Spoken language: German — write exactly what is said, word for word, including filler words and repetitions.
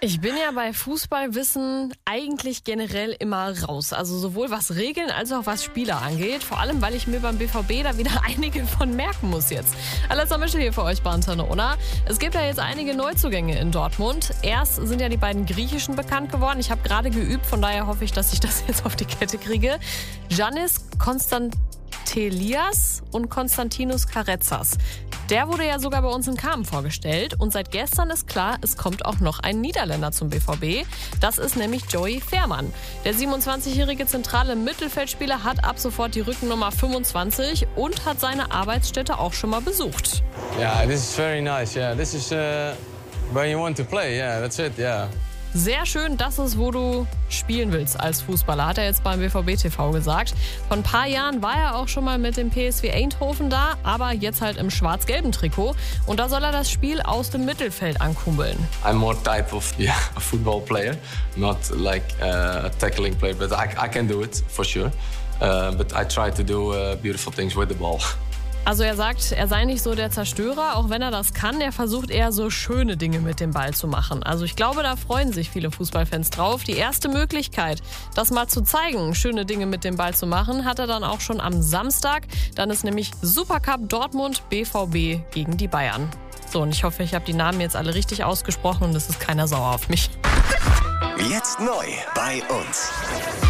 Ich bin ja bei Fußballwissen eigentlich generell immer raus. Also sowohl was Regeln als auch was Spieler angeht. Vor allem, weil ich mir beim B V B da wieder einige von merken muss jetzt. Letzter Mische hier für euch bei Antenne Unna. Es gibt ja jetzt einige Neuzugänge in Dortmund. Erst sind ja die beiden griechischen bekannt geworden. Ich habe gerade geübt, von daher hoffe ich, dass ich das jetzt auf die Kette kriege. Giannis Konstantelias und Konstantinos Karetsas. Der wurde ja sogar bei uns in Kamen vorgestellt. Und seit gestern ist klar, es kommt auch noch ein Niederländer zum B V B. Das ist nämlich Joey Veerman. Der siebenundzwanzigjährige zentrale Mittelfeldspieler hat ab sofort die Rückennummer fünfundzwanzig und hat seine Arbeitsstätte auch schon mal besucht. Yeah, this is very nice. Yeah, this is uh, where you want to play. Yeah, that's it. Yeah. Sehr schön, das ist, wo du spielen willst als Fußballer, hat er jetzt beim B V B T V gesagt. Vor ein paar Jahren war er auch schon mal mit dem P S V Eindhoven da, aber jetzt halt im schwarz-gelben Trikot. Und da soll er das Spiel aus dem Mittelfeld ankurbeln. I'm more type of yeah, a football player, not like uh, a tackling player, but I, I can do it for sure. Uh, but I try to do uh, beautiful things with the ball. Also er sagt, er sei nicht so der Zerstörer, auch wenn er das kann. Er versucht eher so schöne Dinge mit dem Ball zu machen. Also ich glaube, da freuen sich viele Fußballfans drauf. Die erste Möglichkeit, das mal zu zeigen, schöne Dinge mit dem Ball zu machen, hat er dann auch schon am Samstag. Dann ist nämlich Supercup Dortmund B V B gegen die Bayern. So, und ich hoffe, ich habe die Namen jetzt alle richtig ausgesprochen und es ist keiner sauer auf mich. Jetzt neu bei uns.